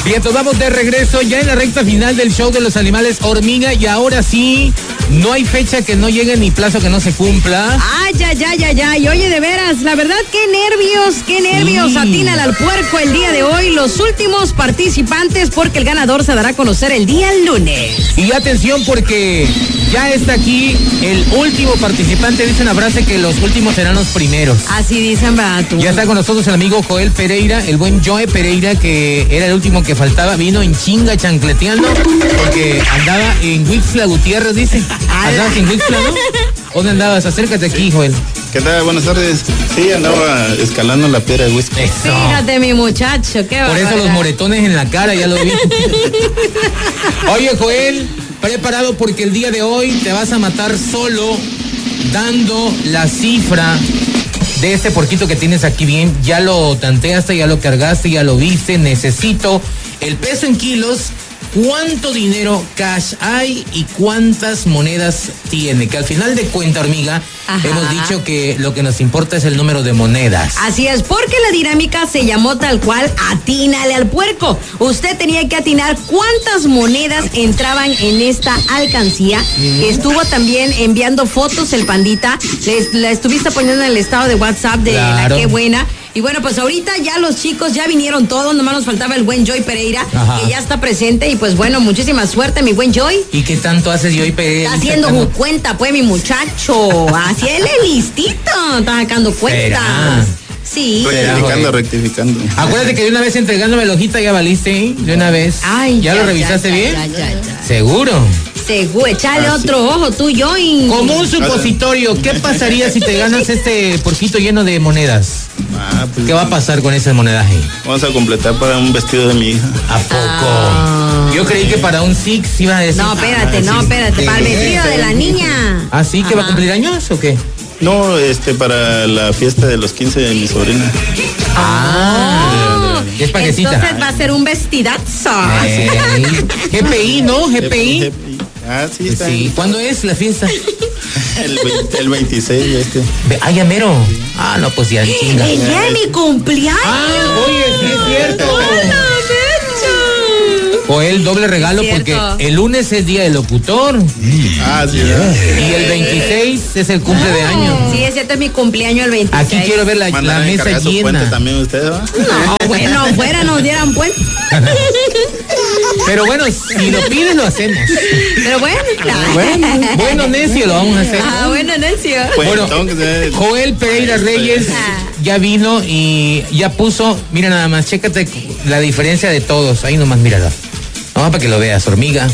Bien, entonces vamos de regreso ya en la recta final del show de los animales hormiga y ahora sí, no hay fecha que no llegue ni plazo que no se cumpla. Ay, y oye, de veras, la verdad, qué nervios, Sí. atínale al puerco el día de hoy, los últimos participantes, porque el ganador se dará a conocer el día lunes. Y atención porque ya está aquí el último participante, dice una frase que los últimos serán los primeros. Así dicen, ¿verdad tú? Ya está con nosotros el amigo Joel Pereira, el buen Joe Pereira, que era el último que faltaba, vino en chinga chancleteando, porque andaba en Huixtla Gutiérrez, dice. ¿Andabas en Huixtla, no? ¿Dónde andabas? Acércate aquí, Joel. ¿Qué tal? Buenas tardes. Sí, andaba escalando la piedra de whisky. Eso. Fíjate, mi muchacho, qué Por eso los barbaridad. moretones en la cara, ya lo vi. Oye, Joel, preparado porque el día de hoy te vas a matar solo dando la cifra de este porquito que tienes aquí bien. Ya lo tanteaste, ya lo cargaste, ya lo viste. Necesito el peso en kilos. ¿Cuánto dinero cash hay y cuántas monedas tiene? Que al final de cuenta, hormiga, Ajá. hemos dicho que lo que nos importa es el número de monedas. Así es, porque la dinámica se llamó tal cual Atínale al puerco. Usted tenía que atinar cuántas monedas entraban en esta alcancía. Estuvo también enviando fotos el pandita. La estuviste poniendo en el estado de WhatsApp de Claro. la Qué Buena. Y bueno, pues ahorita ya los chicos ya vinieron todos, nomás nos faltaba el buen Joy Pereira, Ajá. que ya está presente. Y pues bueno, muchísima suerte, mi buen Joy. ¿Y qué tanto haces Joy Pereira? Está haciendo Sacando- cuenta, pues, mi muchacho. Así él es listito, está sacando cuentas. ¿Será? Sí. Rectificando. Acuérdate que de una vez entregándome la hojita ya valiste, ¿eh? De una vez. Ay, ¿Ya lo revisaste bien? Ya. ¿Seguro? Seguro, echale Ah, sí. otro ojo tú, Joy. Como un supositorio, ¿qué pasaría si te ganas este porquito lleno de monedas? Pues, ¿Qué va a pasar con ese monedaje? vamos a completar para un vestido de mi hija. ¿A poco? Yo creí que para un Six iba a decir. No, espérate, sí. para el vestido de la niña. ¿Ah, sí? ¿Que va a Ajá. cumplir años o qué? No, para la fiesta de los 15 de mi sobrina. Ah, es paquecita. Entonces va a ser un vestidazo. GPI, ¿no? GPI. Ah, sí, está. Sí. ¿Cuándo es la fiesta? El 26 de este. Ah, ya mero. Ah, no, pues ya chinga. El día de mi cumpleaños. Ah, oye, sí es cierto. Joel, doble regalo Es porque cierto. el lunes es día del locutor Ah, sí, ¿verdad? y el 26 es el cumple de años. Sí, es cierto, es mi cumpleaños el 26. Aquí quiero ver la Mandan a mesa encargar su puente llena. también ustedes, ¿va? No, bueno, fuera nos dieran pues. Pero bueno, si lo pides lo hacemos. Pero bueno, Bueno, necio, lo vamos a hacer. Ah, bueno, necio. Pues Bueno, entonces, Joel Pereira Reyes ya vino y ya puso, mira nada más, chécate la diferencia de todos. Ahí nomás, mírala. Vamos para que lo veas, hormiga.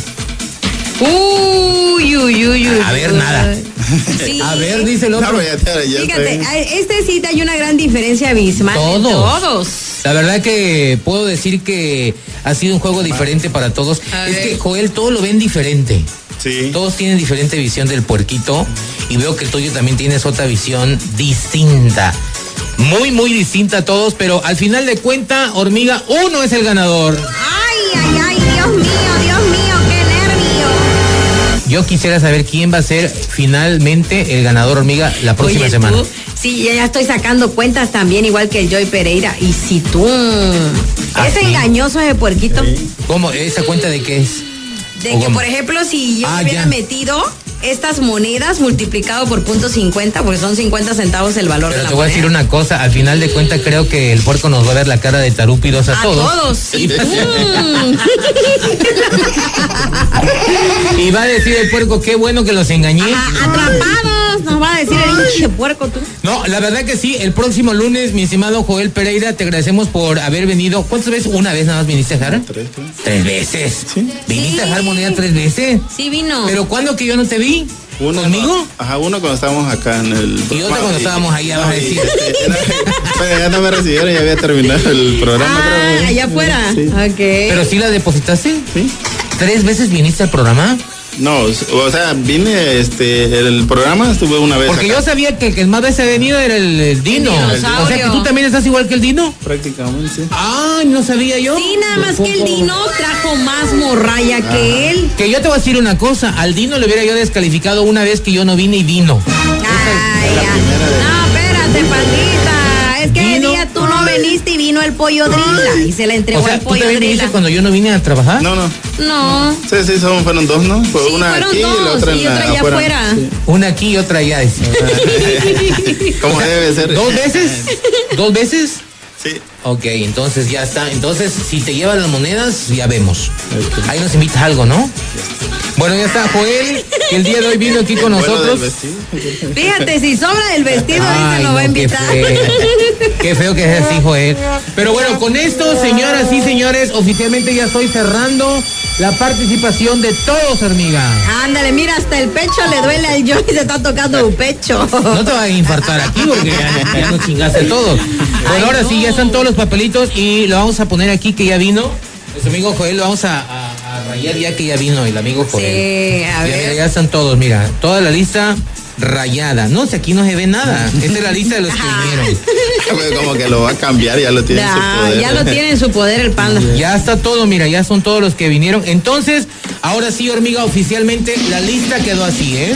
Uy. A ver, nada. Sí. A ver, dice el otro. no, ya Fíjate, estoy. este sí hay una gran diferencia abismal. en Todos. Todos. La verdad que puedo decir que ha sido un juego diferente para todos. A Es ver. que, Joel, todo lo ven diferente. Sí. Todos tienen diferente visión del puerquito y veo que el tuyo también tienes otra visión distinta. Muy, muy distinta a todos, pero al final de cuenta, hormiga, uno es el ganador. Ay, Dios mío, qué nervio. Yo quisiera saber quién va a ser finalmente el ganador, hormiga, la próxima Oye, semana. tú, sí, ya estoy sacando cuentas también, igual que el Joy Pereira. Y si tú... es ¿sí? Engañoso ese puerquito. ¿Cómo? ¿Esa cuenta de qué es? De ¿O que, cómo? por ejemplo, si yo Ah, hubiera ya. metido estas monedas multiplicado por .50, porque son 50 centavos el valor Pero de la te voy a decir moneda. una cosa, al final de cuenta creo que el puerco nos va a ver la cara de tarúpidos a todos. Y tú. Y va a decir el puerco, qué bueno que los engañé. Atrapados, nos va a decir el hinche puerco tú. No, la verdad que sí, el próximo lunes, mi estimado Joel Pereira, te agradecemos por haber venido. ¿Cuántas veces? ¿Una vez nada más viniste a dejar? 3, 3. 3 veces. Sí. ¿Viniste a Sí. dejar moneda 3 veces? Sí vino. ¿Pero cuándo que yo no te vi? ¿Conmigo? Ajá, uno cuando estábamos acá en el... Y otra cuando estábamos ahí, vas a decir. Pero ya no me recibieron, ya había terminado el programa, creo. allá afuera. Sí. Ok. ¿Pero sí la depositaste? Sí. 3 veces viniste al programa? No, o sea, vine, el programa estuve una vez Porque acá. yo sabía que el que más veces ha venido era el Dino. El dinosaurio. O sea que tú también estás igual que el Dino. Prácticamente, sí. Ay, no sabía yo. Sí, nada más que el Dino trajo más morralla que él. Que yo te voy a decir una cosa, al Dino le hubiera yo descalificado una vez que yo no vine y vino. Ay, la ya. primera de- No, espérate, pandita. es que ese día tú no viniste y vino el pollo Drila y se le entregó O sea, el ¿tú pollo también viniste Drila. cuando yo no vine a trabajar? No. No. Sí, fueron dos, ¿no? Fue Sí, una fueron aquí dos, y la otra y otra allá afuera. Sí. Una aquí y otra allá. dice. Como debe ser. ¿2 veces? ¿2 veces? Sí. Ok, entonces ya está. Entonces, si te llevas las monedas, ya vemos. Ahí nos invitas algo, ¿no? Bueno, ya está Joel, que el día de hoy vino aquí con Bueno, nosotros. del vestido. Fíjate, si sobra del vestido, ahí Ay, se lo va a no, qué invitar. Qué feo que es así, Joel. Pero bueno, con esto, señoras y señores, oficialmente ya estoy cerrando la participación de todos, hormiga. Ándale, mira, hasta el pecho le duele al Joey, se está tocando un pecho. No te vas a infartar aquí porque ya nos chingaste todos. Bueno, ahora sí, ya están todos los papelitos y lo vamos a poner aquí que ya vino. Nuestro amigo Joel lo vamos a rayar ya que ya vino el amigo Joel. Sí, a ver. Mira, ya están todos, mira, toda la lista rayada. No, si aquí no se ve nada. Esta es la lista de los que vinieron. Como que lo va a cambiar, ya lo tiene en su poder. Ya lo tiene en su poder el panda. Ya está todo, mira, ya son todos los que vinieron. Entonces, ahora sí, hormiga, oficialmente la lista quedó así, ¿eh?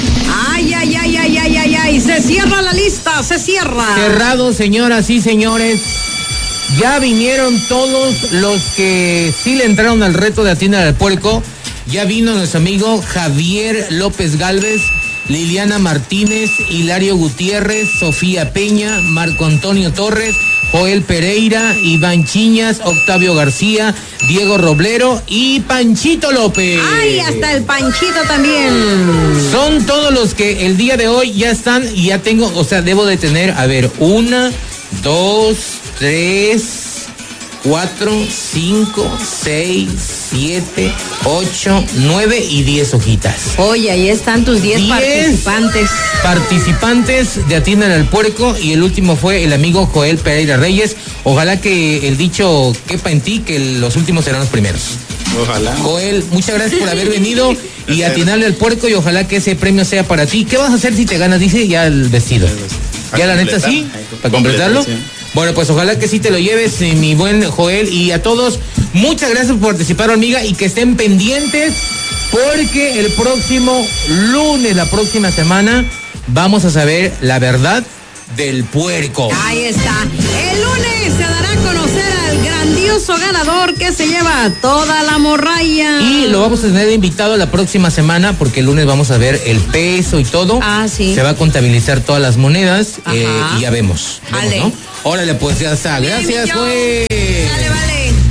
Ay, se cierra la lista, se cierra. Cerrado, señoras y señores. Ya vinieron todos los que sí le entraron al reto de Atienda al Puerco. Ya vino nuestro amigo Javier López Gálvez, Liliana Martínez, Hilario Gutiérrez, Sofía Peña, Marco Antonio Torres, Joel Pereira, Iván Chiñas, Octavio García, Diego Roblero y Panchito López. Ay, hasta el Panchito también. Son todos los que el día de hoy ya están y ya tengo, o sea, debo de tener, a ver, 1, 2, 3, 4, 5, 6, 7, 8, 9 y 10 hojitas. Oye, ahí están tus 10 participantes. Participantes de Atiendan al Puerco y el último fue el amigo Joel Pereira Reyes. Ojalá que el dicho quepa en ti, que los últimos serán los primeros. Ojalá. Joel, muchas gracias por haber venido y atinarle al puerco y ojalá que ese premio sea para ti. ¿Qué vas a hacer si te ganas? Dice ya el vestido. Ya la neta sí, para completarlo. Bueno, pues ojalá que sí te lo lleves, mi buen Joel, y a todos, muchas gracias por participar, hormiga, y que estén pendientes porque el próximo lunes, la próxima semana, vamos a saber la verdad del puerco. Ahí está. El lunes se dará a conocer al grandioso ganador que se lleva toda la morralla. Y lo vamos a tener invitado la próxima semana porque el lunes vamos a ver el peso y todo. Ah, sí. Se va a contabilizar todas las monedas Ajá. y ya vemos, Vale. ¿no? Órale, pues ya está. Gracias, Bien, güey. Dale, vale.